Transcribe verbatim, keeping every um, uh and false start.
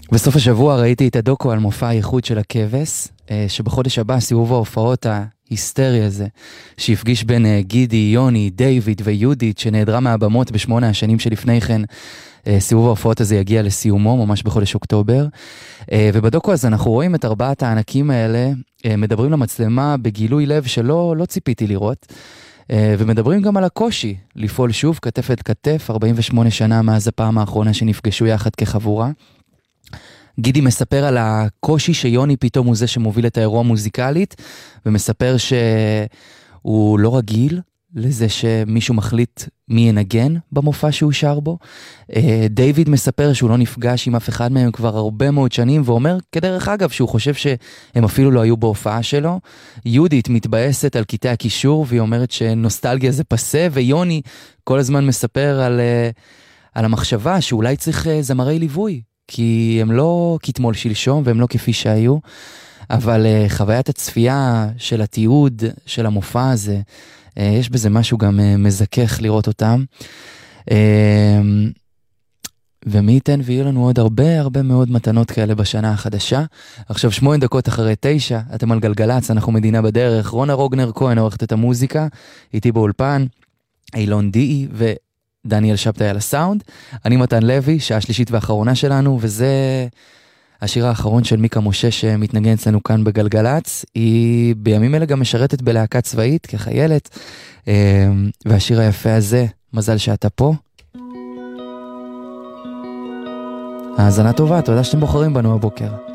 בסוף השבוע ראיתי את הדוקו על מופע הייחוד של הכבש, שבחודש הבא סיבוב ההופעות ההיסטרי הזה, שהפגיש בין גידי, יוני, דיוויד ויהודית, שנעדרה מהבמות בשמונה השנים שלפני כן. סיבוב ההופעות הזה יגיע לסיומו, ממש בחודש אוקטובר. ובדוקו הזה אנחנו רואים את ארבעת הענקים האלה, מדברים למצלמה בגילוי לב שלא לא ציפיתי לראות, ומדברים גם על הקושי לפעול שוב כתף אל כתף, ארבעים ושמונה שנה מאז הפעם האחרונה שנפגשו יחד כחבורה. גידי מספר על הקושי שיוני פתאום הוא זה שמוביל את האירוע מוזיקלית, ומספר שהוא לא רגיל לזה שמישהו מחליט מי ינגן במופע שהוא שר בו. דיוויד מספר שהוא לא נפגש עם אף אחד מהם כבר הרבה מאוד שנים, ואומר כדרך אגב שהוא חושב שהם אפילו לא היו בהופעה שלו. יהודית מתבאסת על קטעי הקישור, והיא אומרת שנוסטלגיה זה פסה, ויוני כל הזמן מספר על, על המחשבה שאולי צריך זמרי ליווי, כי הם לא כתמול שלשום והם לא כפי שהיו, אבל uh, חוויית הצפייה של התיעוד של המופע הזה, uh, יש בזה משהו גם uh, מזכך לראות אותם. Uh, ומי ייתן ויהיו לנו עוד הרבה הרבה מאוד מתנות כאלה בשנה החדשה. עכשיו שמונה דקות אחרי תשע, אתם על גלגלץ, אנחנו מדינה בדרך. רונה רוגנר כהן עורכת את המוזיקה, איתי באולפן, אילון די ו... דניאל שבתאי על הסאונד. אני מתן לוי, שעה שלישית ואחרונה שלנו, וזה השיר האחרון של מיקה משה שמתנגן אצלנו כאן בגלגלץ. היא בימים אלה גם משרתת בלהקה צבאית כחיילת, והשיר היפה הזה, מזל שאתה פה. האזנה טובה, תודה שאתם בוחרים בנו הבוקר.